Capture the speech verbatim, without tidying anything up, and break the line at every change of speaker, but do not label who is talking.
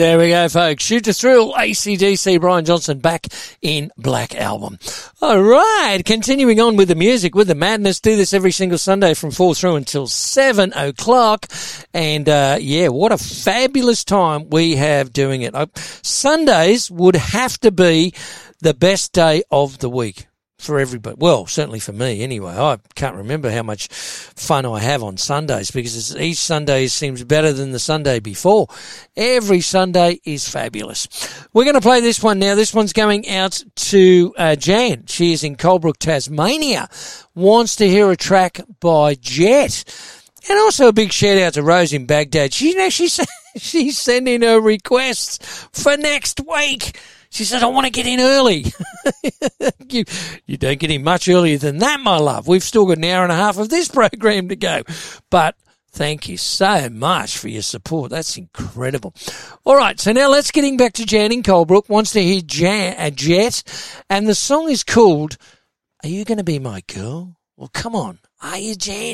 There we go, folks. Shoot to Thrill, A C D C, Brian Johnson back in Black Album. All right, continuing on with the music, with the madness. Do this every single Sunday from four through until seven o'clock. And, uh, yeah, what a fabulous time we have doing it. Uh, Sundays would have to be the best day of the week for everybody. Well, certainly for me anyway. I can't remember how much fun I have on Sundays because it's, each Sunday seems better than the Sunday before. Every Sunday is fabulous. We're going to play this one now. This one's going out to uh, Jan. She is in Colebrook, Tasmania. Wants to hear a track by Jet. And also a big shout out to Rose in Baghdad. She, you know, she's, she's sending her requests for next week. She said, I want to get in early. you, you don't get in much earlier than that, my love. We've still got an hour and a half of this program to go. But thank you so much for your support. That's incredible. All right, so now let's get in back to Jan in Colebrook. Wants to hear Jan, uh, Jet. And the song is called, Are You Going to Be My Girl? Well, come on. Are you, Jan?